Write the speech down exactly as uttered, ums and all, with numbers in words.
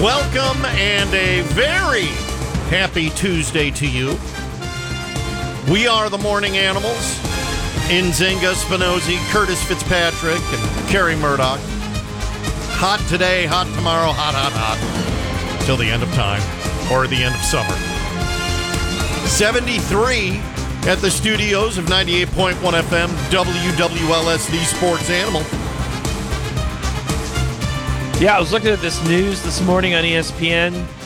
Welcome and a very happy Tuesday to you. We are the Morning Animals. Nzinga Spinozzi, Curtis Fitzpatrick, and Kerry Murdoch. Hot today, hot tomorrow, hot, hot, hot. Till the end of time, or the end of summer. seventy-three at the studios of ninety-eight point one F M, W W L S, the Sports Animal. Yeah, I was looking at this news this morning on E S P N.